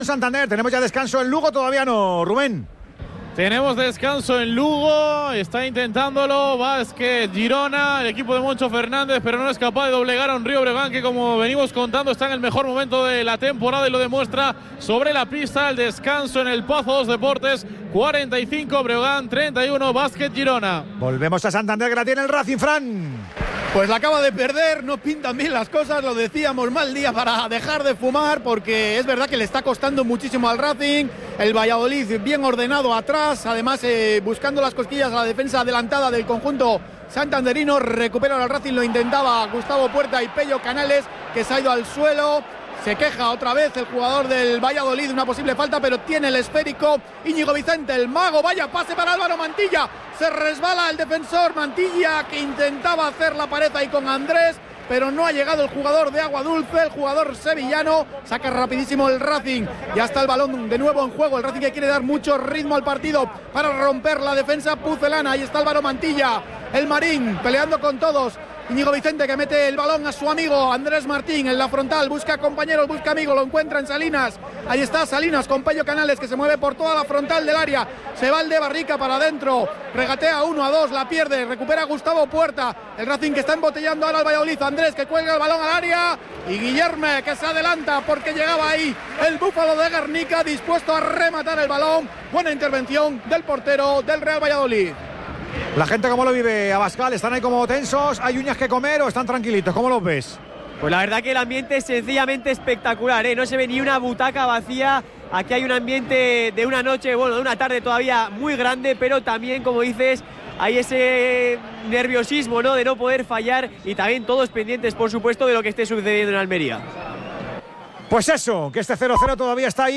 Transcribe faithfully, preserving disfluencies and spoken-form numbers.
Santander, tenemos ya descanso en Lugo, todavía no, Rubén. Tenemos descanso en Lugo, está intentándolo Vázquez Girona, el equipo de Moncho Fernández, pero no es capaz de doblegar a un Río Breogán que, como venimos contando, está en el mejor momento de la temporada y lo demuestra sobre la pista. El descanso en el Pozo dos Deportes, cuarenta y cinco Breogán, treinta y uno Vázquez Girona. Volvemos a Santander, que la tiene el Racing, Fran. Pues la acaba de perder, no pintan bien las cosas, lo decíamos, mal día para dejar de fumar, porque es verdad que le está costando muchísimo al Racing. El Valladolid bien ordenado atrás, además eh, buscando las cosquillas a la defensa adelantada del conjunto santanderino. Recupera al Racing, lo intentaba Gustavo Puerta y Pello Canales, que se ha ido al suelo. Se queja otra vez el jugador del Valladolid de una posible falta, pero tiene el esférico Íñigo Vicente, el mago. Vaya pase para Álvaro Mantilla, se resbala el defensor Mantilla, que intentaba hacer la pared ahí con Andrés, pero no ha llegado el jugador de Agua Dulce, el jugador sevillano. Saca rapidísimo el Racing, ya está el balón de nuevo en juego. El Racing que quiere dar mucho ritmo al partido para romper la defensa pucelana. Ahí está Álvaro Mantilla, el Marín peleando con todos. Íñigo Vicente, que mete el balón a su amigo Andrés Martín en la frontal, busca compañeros, busca amigos, lo encuentra en Salinas. Ahí está Salinas con Pello Canales, que se mueve por toda la frontal del área. Se va el de Barrica para adentro, regatea uno a dos, la pierde, recupera Gustavo Puerta. El Racing que está embotellando ahora al Valladolid. Andrés, que cuelga el balón al área, y Guillerme, que se adelanta porque llegaba ahí el Búfalo de Guernica, dispuesto a rematar el balón. Buena intervención del portero del Real Valladolid. La gente, ¿cómo lo vive, Abascal? ¿Están ahí como tensos? ¿Hay uñas que comer o están tranquilitos? ¿Cómo los ves? Pues la verdad que el ambiente es sencillamente espectacular, ¿eh? No se ve ni una butaca vacía. Aquí hay un ambiente de una noche, bueno, de una tarde todavía muy grande, pero también, como dices, hay ese nerviosismo, ¿no?, de no poder fallar, y también todos pendientes, por supuesto, de lo que esté sucediendo en Almería. Pues eso, que este cero cero todavía está ahí.